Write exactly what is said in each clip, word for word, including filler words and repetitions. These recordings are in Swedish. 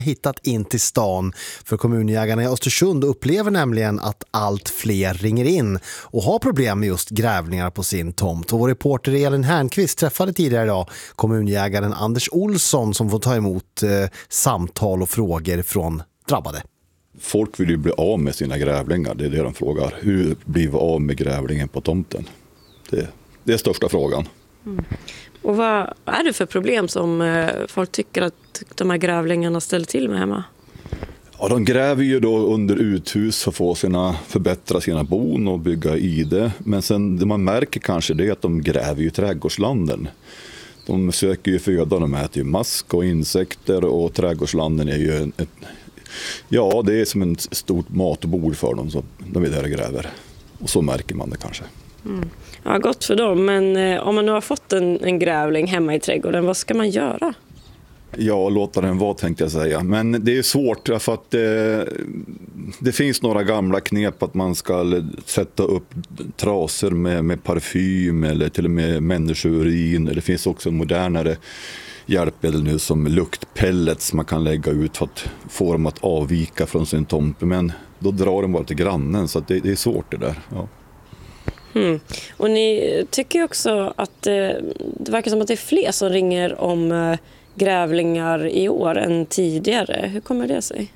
hittat in till stan, för kommunjägarna i Östersund upplever nämligen att allt fler ringer in och har problem med just grävlingar på sin tomt. Och vår reporter Elin Härnqvist träffade tidigare idag kommunjägaren Anders Olsson som får ta emot eh, samtal och frågor från drabbade. Folk vill ju bli av med sina grävlingar, det är det de frågar. Hur blir vi av med grävlingen på tomten? Det, det är största frågan. Mm. Och vad är det för problem som eh, folk tycker att de här grävlingarna ställer till med hemma? Ja, de gräver ju då under uthus för att få sina, förbättra sina bon och bygga i det. Men sen det man märker kanske det är att de gräver ju trädgårdslanden. De söker ju föda, de äter ju mask och insekter och trädgårdslanden är ju ett, ja, det är som ett stort matbord för dem, så de är där och gräver. Och så märker man det kanske. Mm. Ja, gott för dem. Men eh, om man nu har fått en, en grävling hemma i trädgården, vad ska man göra? Ja, låta den vara tänkte jag säga. Men det är svårt för att eh, det finns några gamla knep att man ska sätta upp traser med, med parfym eller till och med människourin. Det finns också modernare hjälpmedel nu som luktpellets man kan lägga ut för att få dem att avvika från sin tomte. Men då drar de bara till grannen, så att det, det är svårt det där. Ja. Mm. Och ni tycker också att eh, det verkar som att det är fler som ringer om eh, grävlingar i år än tidigare. Hur kommer det sig?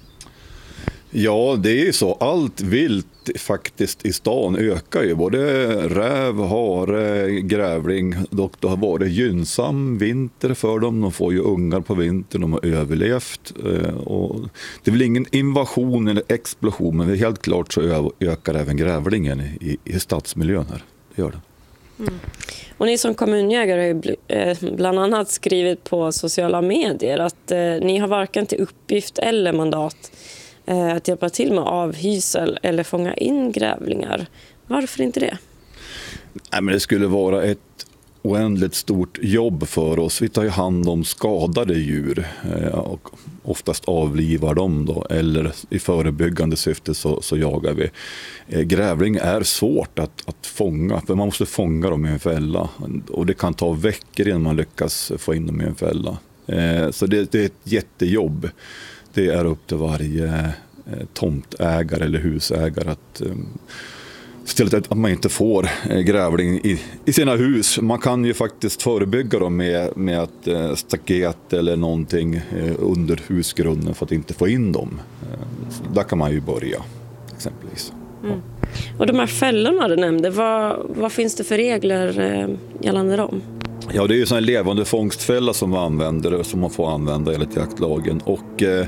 Ja, det är ju så. Allt vilt faktiskt i stan ökar ju. Både räv, hare, grävling. Dock det har varit gynnsam vinter för dem. De får ju ungar på vintern. De har överlevt. Och det är väl ingen invasion eller explosion, men helt klart så ökar även grävlingen i, i stadsmiljön här. Det gör det. Mm. Och ni som kommunjägare har ju bland annat skrivit på sociala medier att eh, ni har varken till uppgift eller mandat eh, att hjälpa till med avhysel eller fånga in grävlingar. Varför inte det? Nej, men det skulle vara ett oändligt stort jobb för oss. Vi tar ju hand om skadade djur eh, och oftast avlivar dem då, eller i förebyggande syfte så, så jagar vi. Eh, grävling är svårt att, att fånga, för man måste fånga dem i en fälla och det kan ta veckor innan man lyckas få in dem i en fälla. Eh, så det, det är ett jättejobb. Det är upp till varje eh, tomtägare eller husägare att eh, stället att man inte får grävling i, i sina hus. Man kan ju faktiskt förebygga dem med, med att eh, staket eller någonting eh, under husgrunden för att inte få in dem. Eh, där kan man ju börja exempelvis. Mm. Och de här fällorna du nämnde, vad, vad finns det för regler eh, gällande dem? Ja, det är ju sån här levande fångstfälla som man använder, som man får använda enligt jaktlagen. Och eh,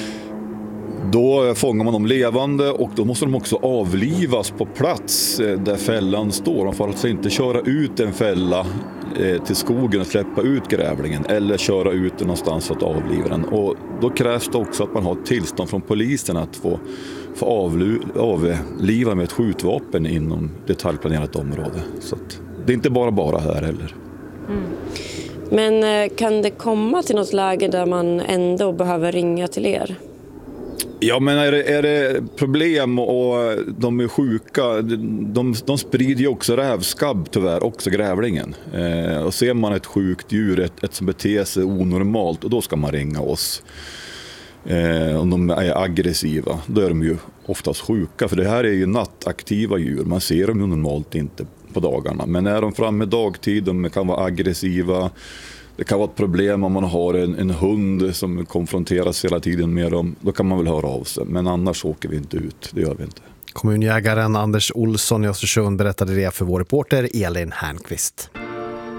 då fångar man dem levande och då måste de också avlivas på plats där fällan står. Man får alltså inte köra ut en fälla till skogen och släppa ut grävlingen eller köra ut den någonstans för att avliva den. Och då krävs det också att man har tillstånd från polisen att få, få avlu- avliva med ett skjutvapen inom detaljplanerat område. Så att det är inte bara bara här heller. Mm. Men kan det komma till något läge där man ändå behöver ringa till er? Ja, men är det, är det problem och de är sjuka, de, de sprider ju också rävskabb tyvärr, också grävlingen. Eh, och ser man ett sjukt djur, ett, ett som beter sig onormalt, och då ska man ringa oss. Eh, om de är aggressiva, då är de ju oftast sjuka, för det här är ju nattaktiva djur, man ser dem ju normalt inte på dagarna. Men är de framme dagtid, de kan vara aggressiva. Det kan vara ett problem om man har en, en hund som konfronteras hela tiden med dem. Då kan man väl höra av sig. Men annars åker vi inte ut. Det gör vi inte. Kommunjägaren Anders Olsson i Östersund berättade det för vår reporter Elin Härnqvist.